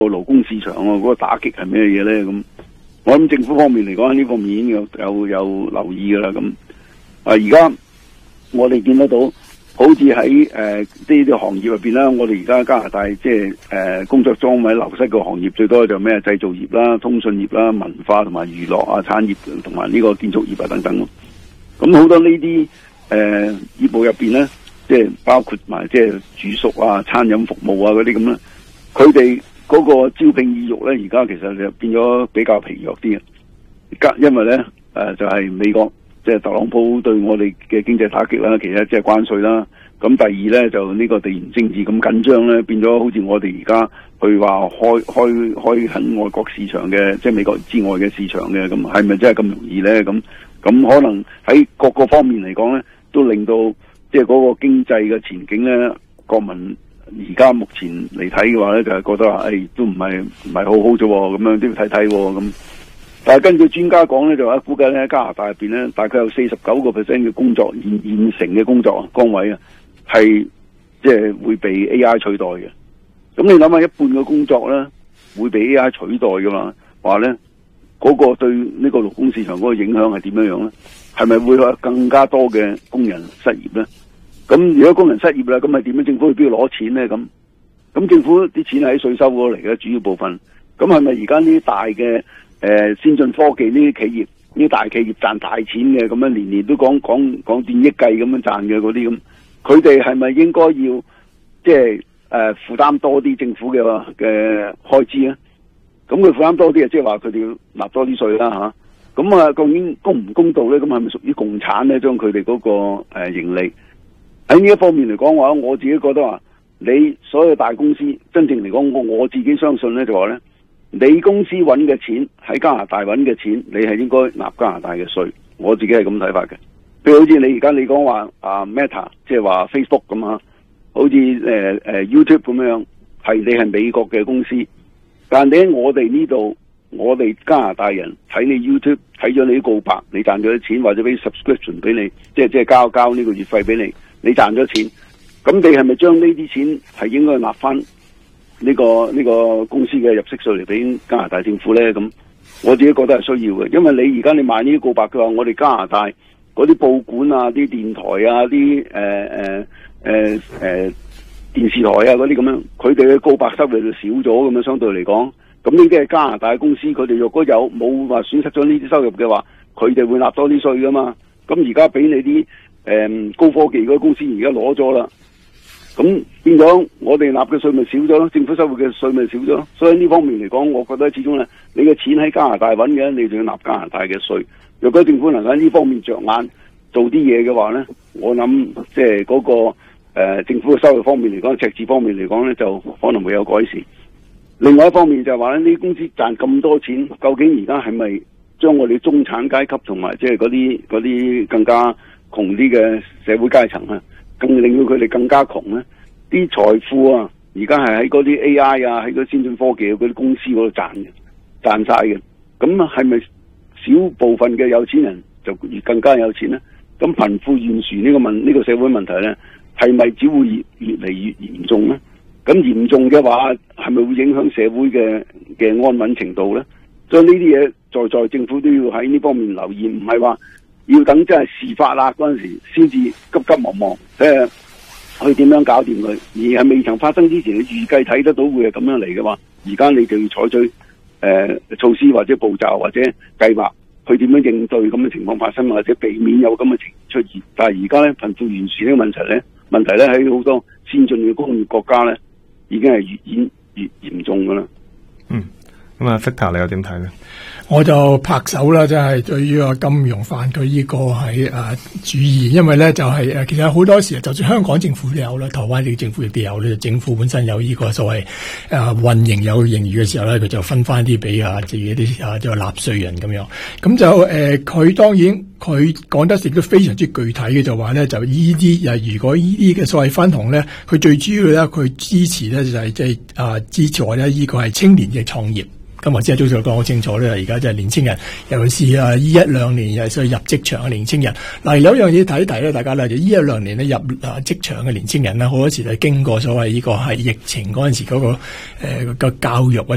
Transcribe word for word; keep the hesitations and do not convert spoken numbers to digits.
個勞工市場嗰個打擊係咩嘢咧？咁我諗政府方面嚟講，呢方面已經有有有留意噶啦。咁啊，而家我哋見得到，好似喺誒呢啲行業入邊啦，我哋而家加拿大即係誒工作崗位流失嘅行業最多就咩製造業啦、通訊業啦、文化同埋娛樂啊、產業同埋呢個建築業啊等等。咁好多呢啲誒業務入邊咧，即係包括埋即係住宿啊、餐飲服務啊嗰啲咁啦，佢哋嗰個招聘意欲咧，而家其實就變咗比較疲弱啲嘅。因為咧誒、呃、就係、是、美國即係特朗普對我哋嘅經濟打擊啦，其實即係關稅啦。咁第二咧就呢個地緣政治咁緊張咧，變咗好似我哋而家去話開開開喺外國市場嘅，即係美國之外嘅市場嘅，咁係咪真係咁容易咧？咁咁可能喺各個方面嚟講咧，都令到即係嗰個經濟嘅前景咧，國民而家目前嚟睇嘅話咧，就係、是、覺得話誒、哎、都唔係唔係好好啫，咁樣都要睇睇咁。但係根據專家講咧，就話估計咧加拿大入邊咧，大概有四十九個 percent 嘅工作現現成嘅工作崗位啊，係即係會被 A I 取代嘅。咁你諗下，一半嘅工作咧會被 A I 取代噶嘛？話咧嗰個對呢個勞工市場嗰個影響係點樣樣咧？係咪會有更加多嘅工人失業咧？咁如果工人失業啦，咁係點樣？政府去邊度攞錢咧？咁咁政府啲錢係喺稅收嗰度嚟嘅主要部分。咁係咪而家呢啲大嘅誒、呃、先進科技呢啲企業，呢啲大企業賺大錢嘅，咁樣年年都講講講電億計咁樣賺嘅嗰啲咁，佢哋係咪應該要即係誒負擔多啲政府嘅嘅開支咧？咁佢負擔多啲啊，即係話佢哋要納多啲稅啦吓。咁啊，究竟公唔公道咧？咁係咪屬於共產咧？將佢哋嗰個誒盈利喺呢一方面嚟講話，我自己覺得話，你所有大公司真正嚟講，我我自己相信咧就話咧，你公司揾嘅錢喺加拿大揾嘅錢，你係應該納加拿大嘅稅。我自己係咁睇法嘅。譬如好似你而家你講話啊 Meta， 即係話 Facebook 咁啊，好似誒誒 YouTube 咁樣，係你係美國嘅公司，但你喺我哋呢度。我哋加拿大人睇你 YouTube 睇咗你啲告白，你賺咗啲錢，或者俾 subscription 俾你，即係即係交交呢個月費俾你，你賺咗錢，咁你係咪將呢啲錢係應該納翻呢個呢個公司嘅入息稅嚟俾加拿大政府咧？咁我自己覺得係需要嘅，因為你而家你賣呢啲告白嘅話，我哋加拿大嗰啲報館啊、啲電台啊、啲誒誒誒誒電視台啊嗰啲咁樣，佢哋嘅告白收入就少咗咁樣，相對嚟講。咁呢啲係加拿大嘅公司，佢哋若果有冇話損失咗呢啲收入嘅話，佢哋會納多啲稅噶嘛。咁而家俾你啲誒、嗯、高科技嗰啲公司而家攞咗啦，咁變咗我哋納嘅稅咪少咗咯，政府收入嘅稅咪少咗咯。所以呢方面嚟講，我覺得始終咧，你嘅錢喺加拿大揾嘅，你就要納加拿大嘅稅。若果政府能夠喺呢方面着眼做啲嘢嘅話咧，我諗即係嗰個誒、呃、政府嘅收入方面嚟講，赤字方面嚟講咧，就可能會有改善。另外一方面就係話咧，呢啲公司賺咁多錢，究竟而家係咪將我哋中產階級同埋即係嗰啲嗰啲更加窮啲嘅社會階層啊，更令到佢哋更加窮咧？啲財富啊，而家係喺嗰啲 A I 啊，喺嗰啲先進科技嗰啲公司嗰度賺嘅，賺晒嘅。咁係咪少部分嘅有錢人就越更加有錢咧？咁貧富懸殊呢個問呢個社會問題咧，係咪只會越越嚟越嚴重咧？咁嚴重嘅話，係咪會影響社會嘅嘅安穩程度咧？所以呢啲嘢在在政府都要喺呢方面留意，唔係話要等真係事發啦嗰陣時先至急急忙忙誒去點樣搞掂佢，而係未曾發生之前，你預計睇得到會係咁樣嚟嘅話，而家你就要採取誒、呃、措施或者步驟或者計劃去點樣應對咁嘅情況發生，或者避免有咁嘅情況出現。但係而家咧貧富懸殊呢個問題咧，問題咧喺好多先進嘅工業國家咧，已經係越演越嚴重噶啦。嗯， 咁啊 Victor 你又點睇咧？ 我就拍手啦，真係對於個金融犯罪呢個係誒主義，因為咧就係、是、誒其實好多時就算香港政府都有啦，台灣嘅政府亦都有咧，政府本身有呢個所謂誒運營有盈餘嘅時候咧，佢就分翻啲俾啊自己啲啊即係納稅人咁樣。咁就誒佢、呃、當然佢講得亦都非常之具體嘅，就話咧就呢啲誒如果呢啲嘅所謂分紅咧，佢最主要咧佢支持咧就係即係啊支持我咧呢個係青年嘅創業。今日即係早上講好清楚咧，而家即係年青人，尤其是啊呢一兩年又係所以入職場嘅年青人。嗱，有一樣嘢睇一睇咧，大家咧就呢一兩年咧入啊職場嘅年青人咧，好多時就經過所謂呢個係疫情嗰陣時嗰、那個誒個、呃、教育啊